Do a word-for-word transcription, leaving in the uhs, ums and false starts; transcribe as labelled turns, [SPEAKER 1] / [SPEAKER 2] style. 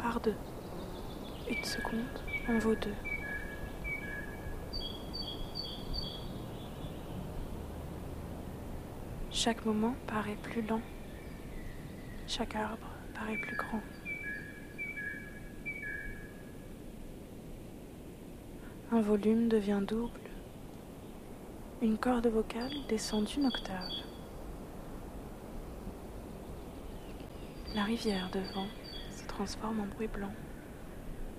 [SPEAKER 1] par deux. Une seconde en vaut deux. Chaque moment paraît plus lent. Chaque arbre paraît plus grand. Un volume devient double. Une corde vocale descend d'une octave. La rivière devant se transforme en bruit blanc.